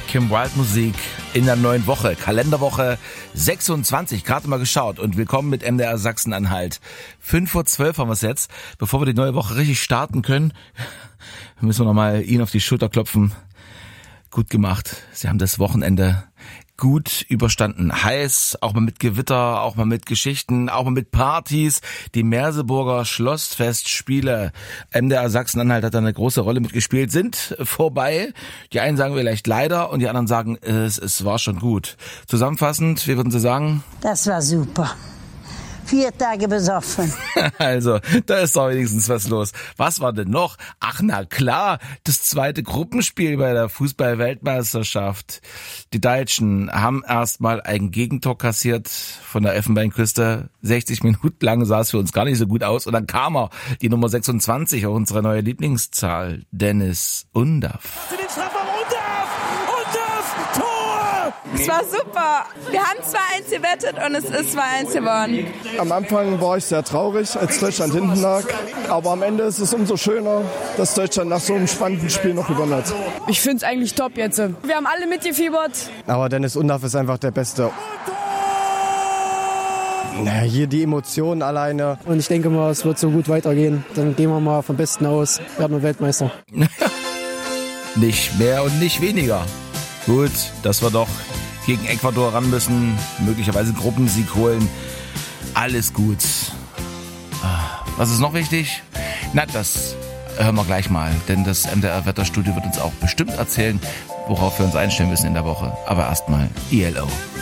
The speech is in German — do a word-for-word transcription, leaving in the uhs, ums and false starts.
Kim Wilde Musik in der neuen Woche, Kalenderwoche sechsundzwanzig, gerade mal geschaut und willkommen mit M D R Sachsen-Anhalt. fünf Uhr zwölf haben wir es jetzt. Bevor wir die neue Woche richtig starten können, müssen wir nochmal Ihnen auf die Schulter klopfen. Gut gemacht. Sie haben das Wochenende gut überstanden. Heiß, auch mal mit Gewitter, auch mal mit Geschichten, auch mal mit Partys. Die Merseburger Schlossfestspiele, M D R Sachsen-Anhalt hat da eine große Rolle mitgespielt, sind vorbei. Die einen sagen vielleicht leider und die anderen sagen, es, es war schon gut. Zusammenfassend, wie würden Sie sagen? Das war super. Vier Tage besoffen. Also, da ist doch wenigstens was los. Was war denn noch? Ach, na klar, das zweite Gruppenspiel bei der Fußball-Weltmeisterschaft. Die Deutschen haben erstmal ein Gegentor kassiert von der Elfenbeinküste. sechzig Minuten lang sah es für uns gar nicht so gut aus. Und dann kam er, die Nummer sechsundzwanzig, auch unsere neue Lieblingszahl, Dennis Undaff. Es war super. Wir haben zwei eins gewettet und es ist zwei eins geworden. Am Anfang war ich sehr traurig, als Deutschland hinten lag. Aber am Ende ist es umso schöner, dass Deutschland nach so einem spannenden Spiel noch gewonnen hat. Ich finde es eigentlich top jetzt. Wir haben alle mitgefiebert. Aber Dennis Undaff ist einfach der Beste. Naja, hier die Emotionen alleine. Und ich denke mal, es wird so gut weitergehen. Dann gehen wir mal vom Besten aus. Werden wir Weltmeister. Nicht mehr und nicht weniger. Gut, dass wir doch gegen Ecuador ran müssen, möglicherweise Gruppensieg holen. Alles gut. Was ist noch wichtig? Na, das hören wir gleich mal, denn das M D R-Wetterstudio wird uns auch bestimmt erzählen, worauf wir uns einstellen müssen in der Woche. Aber erstmal I L O.